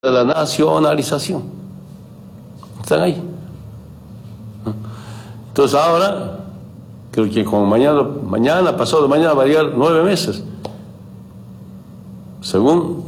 de la nacionalización. Están ahí. Entonces ahora, creo que con mañana, pasado mañana va a llegar 9 meses. Según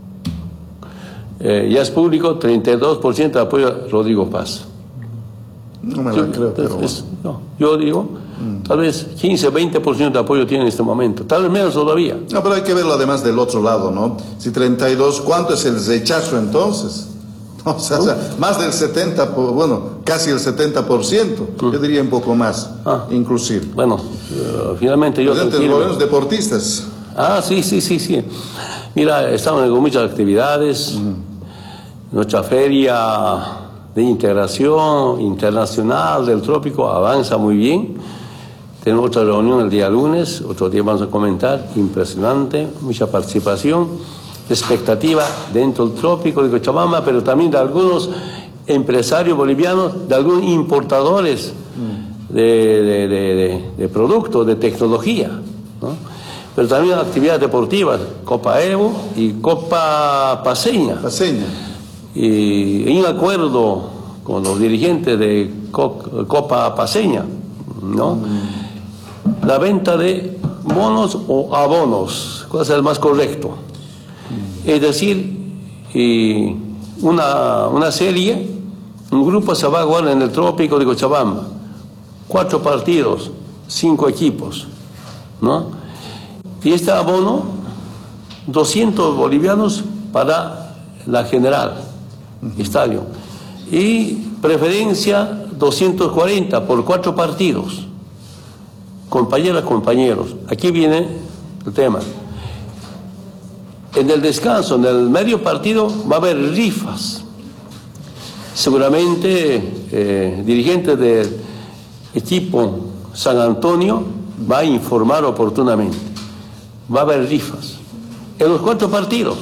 ya es público, 32% de apoyo a Rodrigo Paz. No me lo creo, pero bueno. No, yo digo, tal vez 15, 20% de apoyo tiene en este momento, tal vez menos todavía. No, pero hay que verlo además del otro lado, ¿no? Si 32, ¿cuánto es el rechazo entonces? O sea, más del 70%, bueno, casi el 70%, yo diría un poco más, inclusive. Bueno, finalmente yo... Los gobiernos deportistas. Sí. Mira, estamos con muchas actividades, nuestra feria de integración internacional del trópico avanza muy bien. Tenemos otra reunión el día lunes, otro día vamos a comentar, impresionante, mucha participación, expectativa dentro del trópico de Cochabamba, pero también de algunos empresarios bolivianos, de algunos importadores de productos, de tecnología, ¿no? Pero también actividades deportivas, Copa Evo y Copa Paceña. Y en acuerdo con los dirigentes de Copa Paceña, ¿no? La venta de bonos o abonos, ¿cuál es el más correcto? Es decir, una serie, un grupo se va a jugar en el trópico de Cochabamba, 4 partidos, 5 equipos, ¿no? Y este abono, 200 bolivianos para la general, estadio. Y preferencia 240 por 4 partidos. Compañeras, compañeros, aquí viene el tema. En el descanso, en el medio partido, va a haber rifas. Seguramente dirigente del equipo San Antonio va a informar oportunamente. Va a haber rifas en los 4 partidos.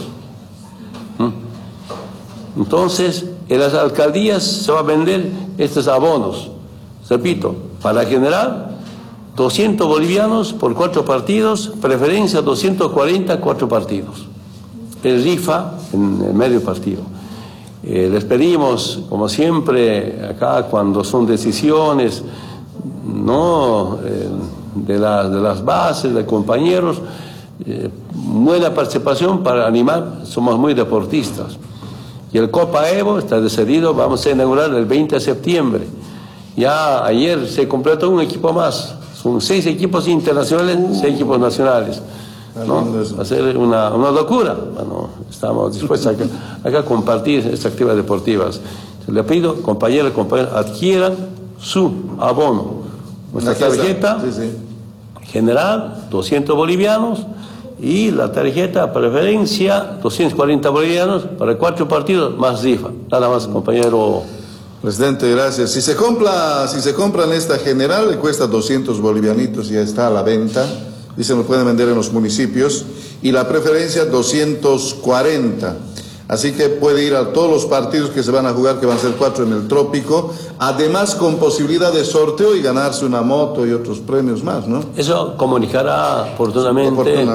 Entonces, en las alcaldías se va a vender estos abonos. Repito, para general, 200 bolivianos por 4 partidos, preferencia 240, 4 partidos. El rifa en el medio partido. Les pedimos, como siempre, acá cuando son decisiones, ¿no? de las bases, de compañeros, buena participación para animar, somos muy deportistas. Y el Copa Evo está decidido, vamos a inaugurar el 20 de septiembre. Ya ayer se completó un equipo más, son 6 equipos internacionales, 6 equipos nacionales, ¿no? Va a ser una locura. Bueno, estamos dispuestos a compartir estas actividades deportivas. Le pido, compañeros, adquieran su abono. Nuestra tarjeta general, 200 bolivianos, y la tarjeta preferencia, 240 bolivianos para 4 partidos más rifa. Nada más, compañero. Presidente, gracias. Si se compran esta general, le cuesta 200 bolivianitos, ya está a la venta. Dicen, lo pueden vender en los municipios. Y la preferencia, 240. Así que puede ir a todos los partidos que se van a jugar, que van a ser 4 en el trópico. Además, con posibilidad de sorteo y ganarse una moto y otros premios más, ¿no? Eso comunicará oportunamente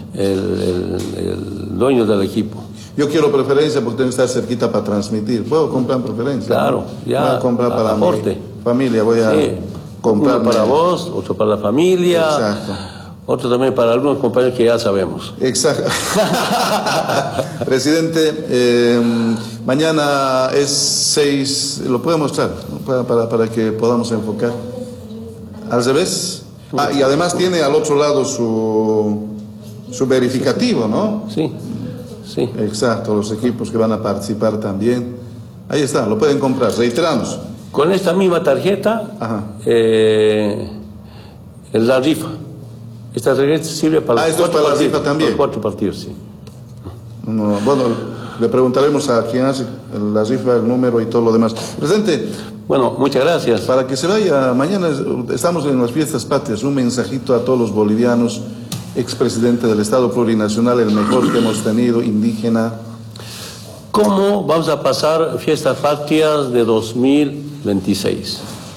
el dueño del equipo. Yo quiero preferencia porque tengo que estar cerquita para transmitir. ¿Puedo comprar preferencia? Claro, ya. Voy a comprar para mi familia, voy a comprar. Uno para vos, otro para la familia. Exacto. Otro también para algunos compañeros que ya sabemos. Exacto. Presidente, mañana es 6, ¿lo puedo mostrar? Para que podamos enfocar. ¿Al revés? Y además tiene al otro lado su verificativo, ¿no? Sí. Exacto, los equipos que van a participar también. Ahí está, lo pueden comprar, reiteramos. Con esta misma tarjeta, la rifa. Esta tarjeta sirve para esto es para la rifa también. Para 4 partidos, sí. No, bueno, le preguntaremos a quien hace la rifa, el número y todo lo demás. Presidente. Bueno, muchas gracias. Para que se vaya, mañana estamos en las fiestas patrias, un mensajito a todos los bolivianos, expresidente del Estado plurinacional, el mejor que hemos tenido, indígena. ¿Cómo vamos a pasar fiestas patrias de 2026?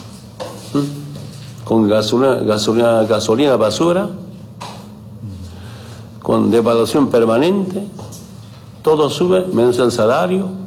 Con gasolina basura, con devaluación permanente, todo sube menos el salario,